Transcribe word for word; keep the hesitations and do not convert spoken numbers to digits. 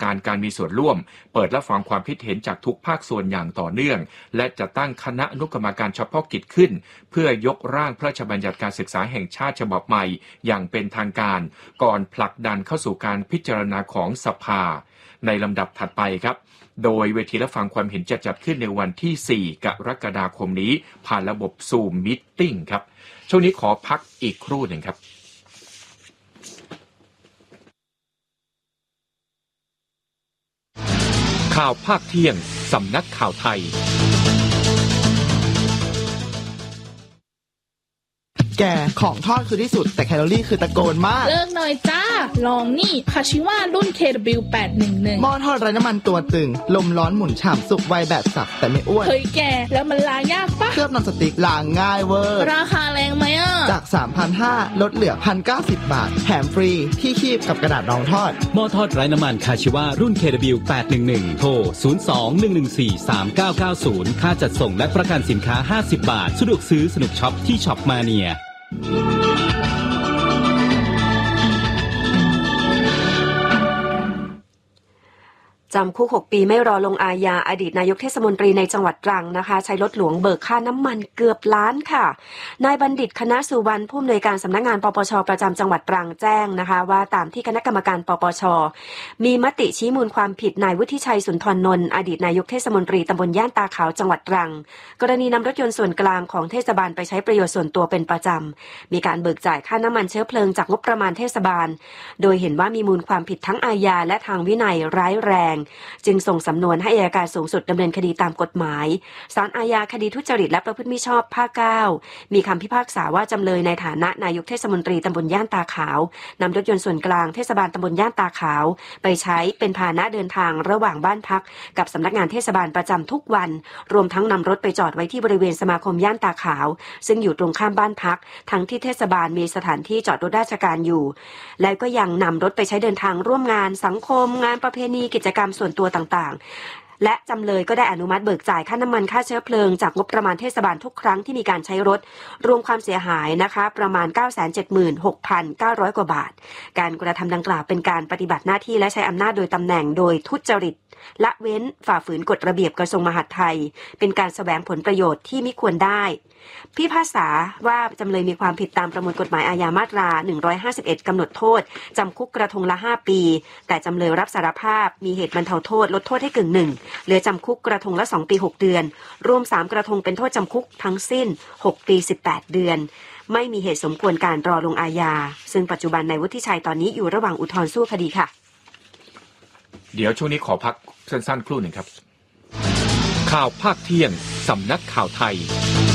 การการมีส่วนร่วมเปิดรับฟังความคิดเห็นจากทุกภาคส่วนอย่างต่อเนื่องและจะตั้งคณะอนุกรรมการเฉพาะกิจขึ้นเพื่อยกร่างพระราชบัญญัติการศึกษาแห่งชาติฉบับใหม่อย่างเป็นทางการก่อนผลักดันเข้าสู่การพิจารณาของสภาในลำดับถัดไปครับโดยเวทีรับฟังความเห็นจะจัดขึ้นในวันที่สี่กรกฎาคมนี้ผ่านระบบ Zoom Meeting ครับช่วงนี้ขอพักอีกครู่หนึ่งครับข่าวภาคเที่ยงสำนักข่าวไทยแกของทอดคือที่สุดแต่แคลอรี่คือตะโกนมากเลิกหน่อยจ้าลองนี่คาชิวารุ่น เค ดับเบิลยู แปดหนึ่งหนึ่งหม้อทอดไร้น้ำมันตัวตึงลมร้อนหมุนฉ่ำสุกไวแบบสับแต่ไม่อ้วนเฮ้ยแกแล้วมันล้างยากปะเคลือบนอนสติ๊กล้างง่ายเวอร์ราคาแรงไหมอ่ะจาก สามพันห้าร้อย ลดเหลือ หนึ่งพันเก้าสิบ บาทแถมฟรีที่คีบกับกระดาษรองทอดหม้อทอดไร้น้ำมันคาชิวารุ่น เค ดับเบิลยู แปดหนึ่งหนึ่ง โทรศูนย์ สอง หนึ่ง หนึ่ง สี่ สาม เก้า เก้า ศูนย์ค่าจัดส่งและประกันสินค้าห้าสิบบาทสะดวกซื้อสนุกช็อปที่ช็อปมาเนียจำคุกหกปีไม่รอลงอาญาอดีตนายกเทศมนตรีในจังหวัดตรังนะคะใช้รถหลวงเบิกค่าน้ำมันเกือบล้านค่ะนายบัณฑิตคณะสุวรรณผู้อำนวยการสำนักงานปปชประจำจังหวัดตรังแจ้งนะคะว่าตามที่คณะกรรมการปปชมีมติชี้มูลความผิดนายวุฒิชัยสุนทรนนท์อดีตนายกเทศมนตรีตำบลย่านตาขาวจังหวัดตรังกรณีนำรถยนต์ส่วนกลางของเทศบาลไปใช้ประโยชน์ส่วนตัวเป็นประจำมีการเบิกจ่ายค่าน้ำมันเชื้อเพลิงจากงบประมาณเทศบาลโดยเห็นว่ามีมูลความผิดทั้งอาญาและทางวินัยร้ายแรงจึงส่งสำนวนให้อัยการสูงสุดดำเนินคดีตามกฎหมายศาลอาญาคดีทุจริตและประพฤติมิชอบภาคเก้ามีคำพิพากษาว่าจำเลยในฐานะนายกเทศมนตรีตำบลย่านตาขาวนำรถยนต์ส่วนกลางเทศบาลตำบลย่านตาขาวไปใช้เป็นพาหนะเดินทางระหว่างบ้านพักกับสำนักงานเทศบาลประจำทุกวันรวมทั้งนำรถไปจอดไว้ที่บริเวณสมาคมย่านตาขาวซึ่งอยู่ตรงข้ามบ้านพักทั้งที่เทศบาลมีสถานที่จอดรถราชการอยู่แล้วก็ยังนำรถไปใช้เดินทางร่วมงานสังคมงานประเพณีกิจกรรมส่วนตัวต่างๆและจำเลยก็ได้อนุมัติเบิกจ่ายค่าน้ำมันค่าเชื้อเพลิงจากงบประมาณเทศบาลทุกครั้งที่มีการใช้รถรวมความเสียหายนะคะประมาณ เก้าแสนเจ็ดหมื่นหกพันเก้าร้อย กว่าบาทการกระทำดังกล่าวเป็นการปฏิบัติหน้าที่และใช้อำนาจโดยตำแหน่งโดยทุจริตละเว้นฝ่าฝืนกฎระเบียบกระทรวงมหาดไทยเป็นการแสวงผลประโยชน์ที่มิควรได้พิพากษาว่าจำเลยมีความผิดตามประมวลกฎหมายอาญามาตราหนึ่งร้อยห้าสิบเอ็ดกำหนดโทษจำคุกกระทงละห้าปีแต่จำเลยรับสารภาพมีเหตุบรรเทาโทษลดโทษให้กึ่งหนึ่งเหลือจำคุกกระทงละสองปีหกเดือนรวมสามกระทงเป็นโทษจำคุกทั้งสิ้นหกปีสิบแปดเดือนไม่มีเหตุสมควรการรอลงอาญาซึ่งปัจจุบันนายวุฒิชัยตอนนี้อยู่ระหว่างอุทธรณ์สู้คดีค่ะเดี๋ยวช่วงนี้ขอพักสั้นๆครู่หนึ่งครับข่าวภาคเที่ยงสำนักข่าวไทย